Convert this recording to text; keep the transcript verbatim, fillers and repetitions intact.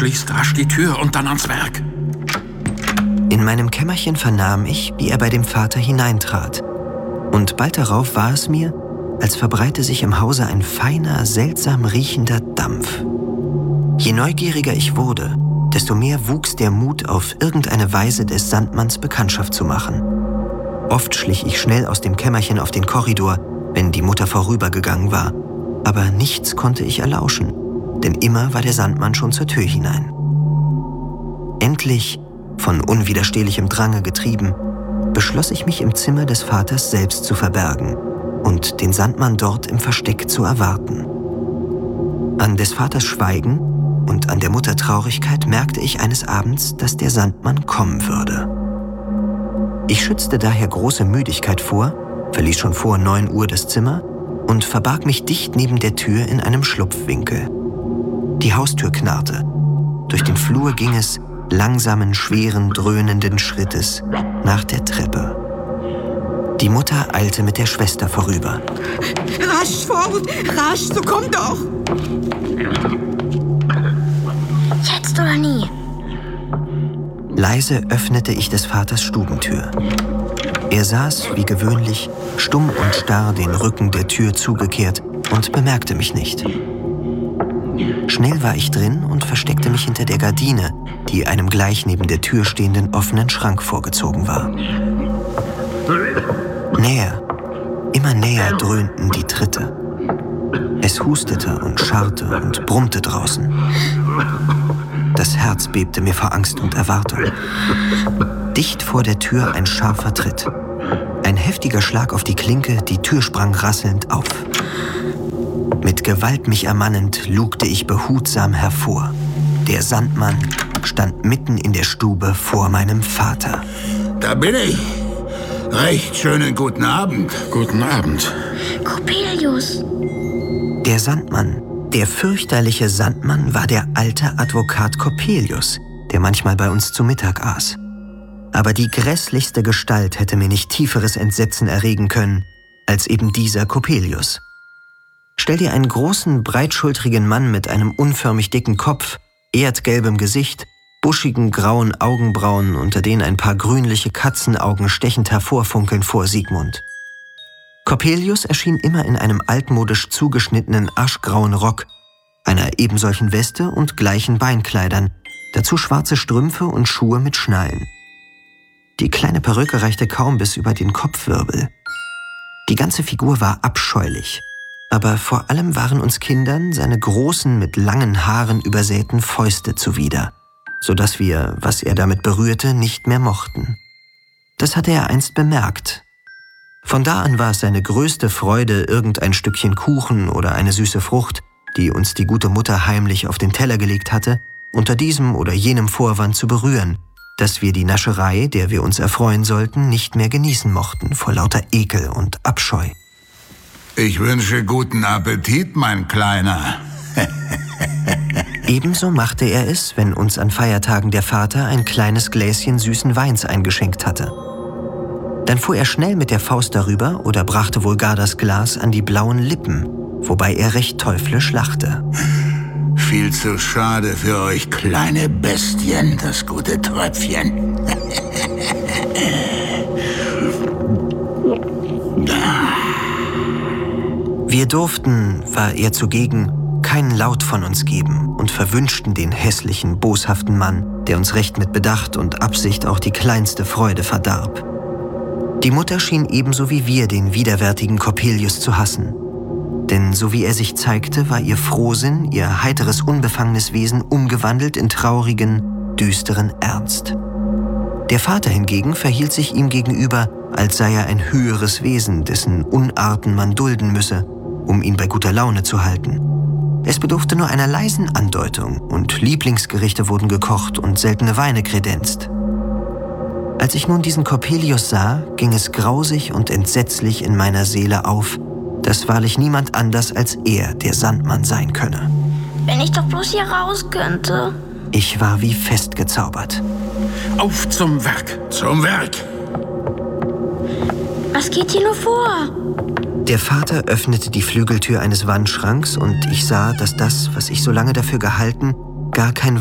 schließt rasch die Tür und dann ans Werk. In meinem Kämmerchen vernahm ich, wie er bei dem Vater hineintrat. Und bald darauf war es mir, als verbreite sich im Hause ein feiner, seltsam riechender Dampf. Je neugieriger ich wurde, desto mehr wuchs der Mut, auf irgendeine Weise des Sandmanns Bekanntschaft zu machen. Oft schlich ich schnell aus dem Kämmerchen auf den Korridor, wenn die Mutter vorübergegangen war. Aber nichts konnte ich erlauschen, denn immer war der Sandmann schon zur Tür hinein. Endlich, von unwiderstehlichem Drange getrieben, beschloss ich mich im Zimmer des Vaters selbst zu verbergen und den Sandmann dort im Versteck zu erwarten. An des Vaters Schweigen und an der Mutter Traurigkeit merkte ich eines Abends, dass der Sandmann kommen würde. Ich schützte daher große Müdigkeit vor, verließ schon vor neun Uhr das Zimmer und verbarg mich dicht neben der Tür in einem Schlupfwinkel. Die Haustür knarrte. Durch den Flur ging es, langsamen, schweren, dröhnenden Schrittes, nach der Treppe. Die Mutter eilte mit der Schwester vorüber. Rasch fort, rasch, so komm doch! Jetzt oder nie? Leise öffnete ich des Vaters Stubentür. Er saß, wie gewöhnlich, stumm und starr den Rücken der Tür zugekehrt und bemerkte mich nicht. Schnell war ich drin und versteckte mich hinter der Gardine, die einem gleich neben der Tür stehenden offenen Schrank vorgezogen war. Näher, immer näher dröhnten die Tritte. Es hustete und scharrte und brummte draußen. Das Herz bebte mir vor Angst und Erwartung. Dicht vor der Tür ein scharfer Tritt. Ein heftiger Schlag auf die Klinke, die Tür sprang rasselnd auf. Mit Gewalt mich ermannend, lugte ich behutsam hervor. Der Sandmann stand mitten in der Stube vor meinem Vater. Da bin ich. Recht schönen guten Abend. Guten Abend. Coppelius. Der Sandmann, der fürchterliche Sandmann, war der alte Advokat Coppelius, der manchmal bei uns zu Mittag aß. Aber die grässlichste Gestalt hätte mir nicht tieferes Entsetzen erregen können, als eben dieser Coppelius. Stell dir einen großen, breitschultrigen Mann mit einem unförmig dicken Kopf, erdgelbem Gesicht, buschigen grauen Augenbrauen, unter denen ein paar grünliche Katzenaugen stechend hervorfunkeln vor Sigmund. Coppelius erschien immer in einem altmodisch zugeschnittenen aschgrauen Rock, einer ebensolchen Weste und gleichen Beinkleidern, dazu schwarze Strümpfe und Schuhe mit Schnallen. Die kleine Perücke reichte kaum bis über den Kopfwirbel. Die ganze Figur war abscheulich, aber vor allem waren uns Kindern seine großen, mit langen Haaren übersäten Fäuste zuwider, so dass wir, was er damit berührte, nicht mehr mochten. Das hatte er einst bemerkt. Von da an war es seine größte Freude, irgendein Stückchen Kuchen oder eine süße Frucht, die uns die gute Mutter heimlich auf den Teller gelegt hatte, unter diesem oder jenem Vorwand zu berühren, dass wir die Nascherei, der wir uns erfreuen sollten, nicht mehr genießen mochten vor lauter Ekel und Abscheu. Ich wünsche guten Appetit, mein Kleiner. Ebenso machte er es, wenn uns an Feiertagen der Vater ein kleines Gläschen süßen Weins eingeschenkt hatte. Dann fuhr er schnell mit der Faust darüber oder brachte wohl gar das Glas an die blauen Lippen, wobei er recht teuflisch lachte. Viel zu schade für euch kleine Bestien, das gute Tröpfchen. Wir durften, war er zugegen, keinen Laut von uns geben und verwünschten den hässlichen, boshaften Mann, der uns recht mit Bedacht und Absicht auch die kleinste Freude verdarb. Die Mutter schien ebenso wie wir den widerwärtigen Coppelius zu hassen. Denn so wie er sich zeigte, war ihr Frohsinn, ihr heiteres, unbefangenes Wesen umgewandelt in traurigen, düsteren Ernst. Der Vater hingegen verhielt sich ihm gegenüber, als sei er ein höheres Wesen, dessen Unarten man dulden müsse, um ihn bei guter Laune zu halten. Es bedurfte nur einer leisen Andeutung und Lieblingsgerichte wurden gekocht und seltene Weine kredenzt. Als ich nun diesen Coppelius sah, ging es grausig und entsetzlich in meiner Seele auf, dass wahrlich niemand anders als er der Sandmann sein könne. Wenn ich doch bloß hier raus könnte. Ich war wie festgezaubert. Auf zum Werk! Zum Werk! Was geht hier nur vor? Der Vater öffnete die Flügeltür eines Wandschranks und ich sah, dass das, was ich so lange dafür gehalten, gar kein